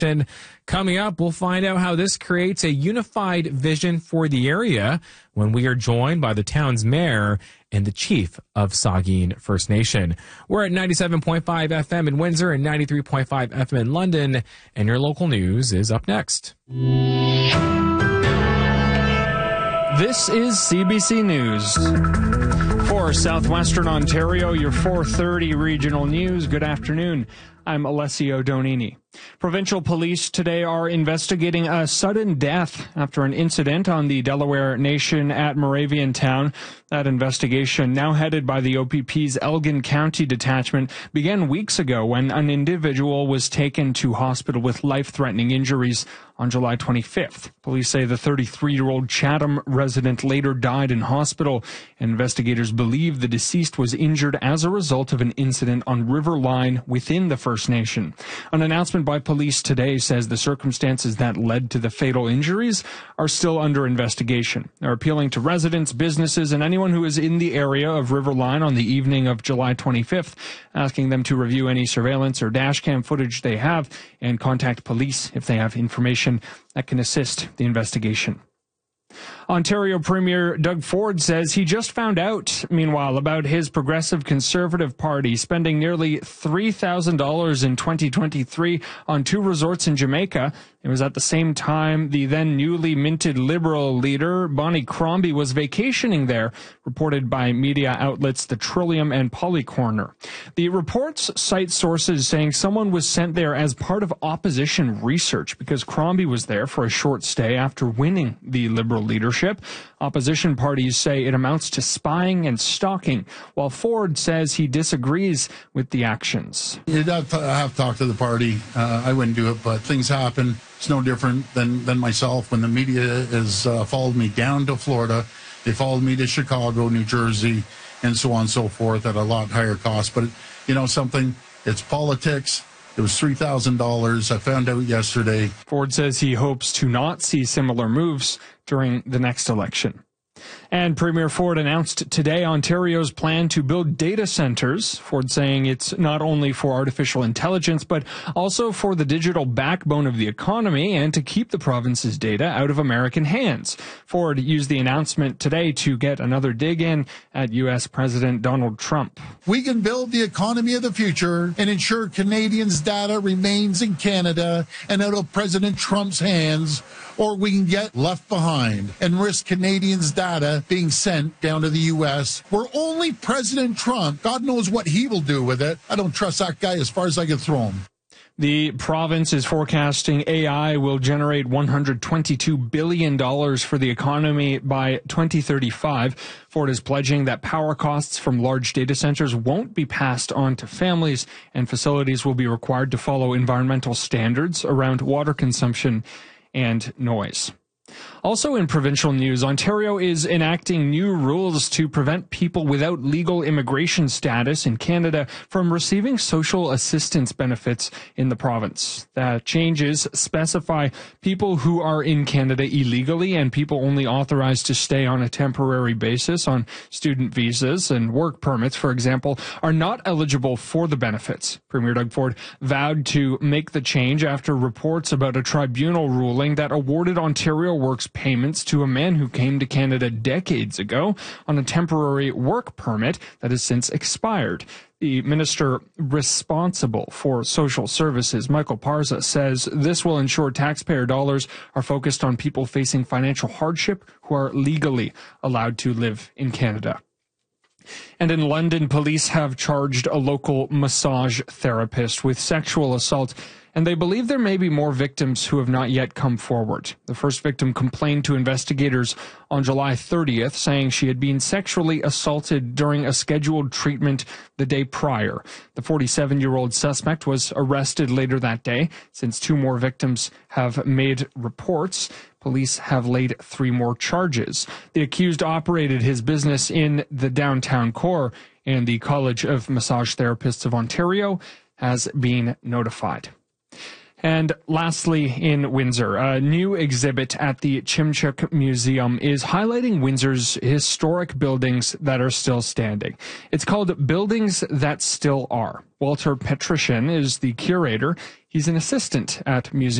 And coming up, we'll find out how this creates a unified vision for the area when we are joined by the town's mayor and the chief of Saugeen First Nation. We're at 97.5 FM in Windsor and 93.5 FM in London, and your local news is up next. This is CBC News. For Southwestern Ontario, your 4:30 regional news. Good afternoon. I'm Alessio Donini. Provincial police today are investigating a sudden death after an incident on the Delaware Nation at Moravian Town. That investigation, now headed by the OPP's Elgin County Detachment, began weeks ago when an individual was taken to hospital with life-threatening injuries on July 25th. Police say the 33-year-old Chatham resident later died in hospital. Investigators believe the deceased was injured as a result of an incident on River Line within the First Nation. An announcement by police today says the circumstances that led to the fatal injuries are still under investigation. They're appealing to residents, businesses, and anyone who is in the area of River Line on the evening of July 25th, asking them to review any surveillance or dashcam footage they have and contact police if they have information that can assist the investigation. Ontario Premier Doug Ford says he just found out, meanwhile, about his Progressive Conservative Party spending nearly $3,000 in 2023 on 2 resorts in Jamaica. It was at the same time the then newly minted Liberal leader, Bonnie Crombie, was vacationing there, reported by media outlets The Trillium and Polycorner. The reports cite sources saying someone was sent there as part of opposition research because Crombie was there for a short stay after winning the Liberal leadership. Opposition parties say it amounts to spying and stalking, while Ford says he disagrees with the actions. You'd have to talk to the party. I wouldn't do it, but things happen. It's no different than myself. When the media has followed me down to Florida, they followed me to Chicago, New Jersey, and so on and so forth at a lot higher cost. But, you know something, it's politics. It was $3,000. I found out yesterday. Ford says he hopes to not see similar moves during the next election. And Premier Ford announced today Ontario's plan to build data centers. Ford saying it's not only for artificial intelligence, but also for the digital backbone of the economy and to keep the province's data out of American hands. Ford used the announcement today to get another dig in at U.S. President Donald Trump. We can build the economy of the future and ensure Canadians' data remains in Canada and out of President Trump's hands, or we can get left behind and risk Canadians' data being sent down to the U.S., where only President Trump, God knows what he will do with it. I don't trust that guy as far as I can throw him. The province is forecasting AI will generate $122 billion for the economy by 2035. Ford is pledging that power costs from large data centers won't be passed on to families, and facilities will be required to follow environmental standards around water consumption and noise. Also in provincial news, Ontario is enacting new rules to prevent people without legal immigration status in Canada from receiving social assistance benefits in the province. The changes specify people who are in Canada illegally and people only authorized to stay on a temporary basis on student visas and work permits, for example, are not eligible for the benefits. Premier Doug Ford vowed to make the change after reports about a tribunal ruling that awarded Ontario Works payments to a man who came to Canada decades ago on a temporary work permit that has since expired. The minister responsible for social services, Michael Parza, says this will ensure taxpayer dollars are focused on people facing financial hardship who are legally allowed to live in Canada. And in London, police have charged a local massage therapist with sexual assault, and they believe there may be more victims who have not yet come forward. The first victim complained to investigators on July 30th, saying she had been sexually assaulted during a scheduled treatment the day prior. The 47-year-old suspect was arrested later that day. Since 2 more victims have made reports, police have laid 3 more charges. The accused operated his business in the downtown core, and the College of Massage Therapists of Ontario has been notified. And lastly, in Windsor, a new exhibit at the Chimchuk Museum is highlighting Windsor's historic buildings that are still standing. It's called Buildings That Still Are. Walter Petrosian is the curator. He's an assistant at Museum